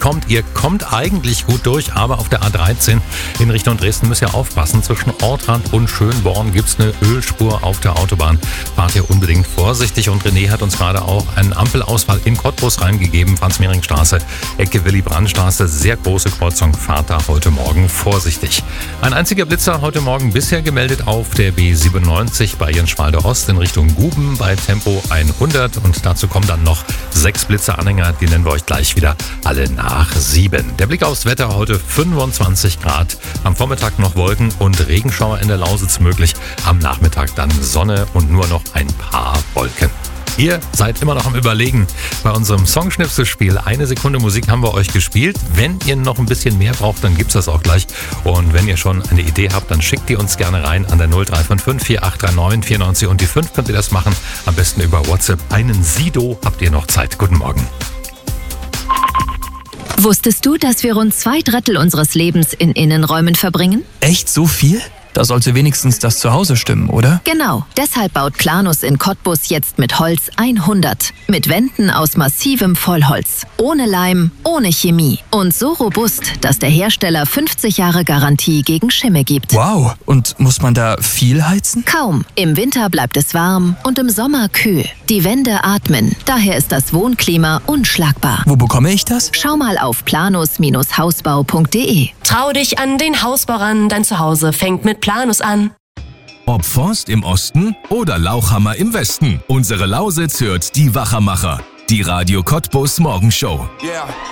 kommt. Ihr kommt eigentlich gut durch, aber auf der A13 in Richtung Dresden müsst ihr aufpassen. Zwischen Ortrand und Schönborn gibt's eine Ölspur auf der Autobahn. Fahrt ihr unbedingt vorsichtig. Und René hat uns gerade auch einen Ampelausfall in Cottbus reingegeben. Franz-Mehring-Straße, Ecke Willy-Brandt-Straße. Sehr große Kreuzung. Fahrt da heute Morgen vorsichtig. Ein einziger Blitzer heute Morgen bisher gemeldet auf der B97 bei Jenschwalde Ost in Richtung Guben bei Tempo 100. Und dazu kommen dann noch 6 Blitzeranhänger. Die nennen wir euch gleich wieder alle nach 7. Der Blick aufs Wetter heute 25 Grad. Am Vormittag noch Wolken und Regenschauer in der Lausitz möglich. Am Nachmittag dann Sonne und nur noch ein paar Wolken. Ihr seid immer noch am Überlegen bei unserem Songschnipselspiel. 1 Sekunde Musik haben wir euch gespielt. Wenn ihr noch ein bisschen mehr braucht, dann gibt's das auch gleich. Und wenn ihr schon eine Idee habt, dann schickt die uns gerne rein an der 0355 4839 94 und die 5 könnt ihr das machen. Am besten über WhatsApp. Einen Sido habt ihr noch Zeit. Guten Morgen. Wusstest du, dass wir rund 2/3 unseres Lebens in Innenräumen verbringen? Echt so viel? Da sollte wenigstens das Zuhause stimmen, oder? Genau. Deshalb baut Planus in Cottbus jetzt mit Holz 100. Mit Wänden aus massivem Vollholz. Ohne Leim, ohne Chemie. Und so robust, dass der Hersteller 50 Jahre Garantie gegen Schimmel gibt. Wow. Und muss man da viel heizen? Kaum. Im Winter bleibt es warm und im Sommer kühl. Die Wände atmen. Daher ist das Wohnklima unschlagbar. Wo bekomme ich das? Schau mal auf planus-hausbau.de. Trau dich an den Hausbau ran, dein Zuhause fängt mit Planus an. Ob Forst im Osten oder Lauchhammer im Westen. Unsere Lausitz hört die Wachermacher. Die Radio Cottbus Morgenshow. Yeah.